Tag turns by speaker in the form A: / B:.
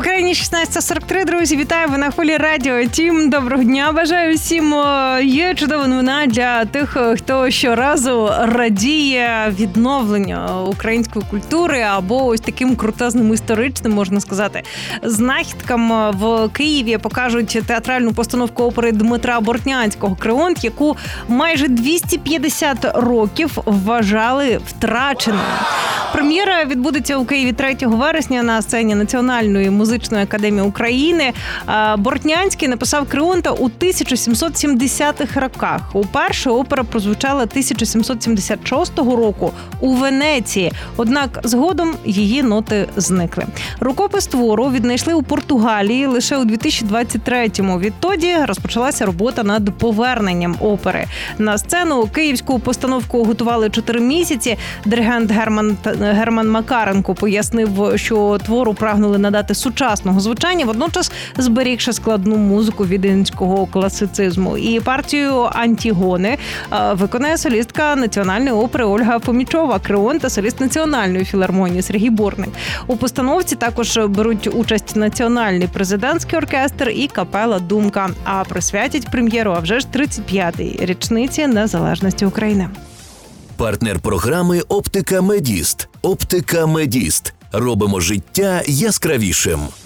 A: Україні 16:43, друзі, вітаю, ви на хвилі радіо. Тім, доброго дня, бажаю всім. Є чудова новина для тих, хто щоразу радіє відновленню української культури або ось таким крутезним історичним, можна сказати, знахідкам. В Києві покажуть театральну постановку опери Дмитра Бортнянського «Креонт», яку майже 250 років вважали втраченою. Прем'єра відбудеться у Києві 3 вересня на сцені Національної музичної академії України. Бортнянський написав «Креонта» у 1770-х роках. Уперше опера прозвучала 1776 року у Венеції, однак згодом її ноти зникли. Рукопис твору віднайшли у Португалії лише у 2023-му. Відтоді розпочалася робота над поверненням опери. На сцену київську постановку готували 4 місяці. Диригент Герман Макаренко пояснив, що твору прагнули надати сучасного звучання, водночас зберігши складну музику віденського класицизму. І партію «Антігони» виконає солістка Національної опери Ольга Фомічова, «Креон» та соліст Національної філармонії Сергій Бурник. У постановці також беруть участь Національний президентський оркестр і капела «Думка». А присвятять прем'єру, а вже ж 35-й річниці незалежності України.
B: Партнер програми «Оптика Медіст». «Оптика Медіст». Робимо життя яскравішим.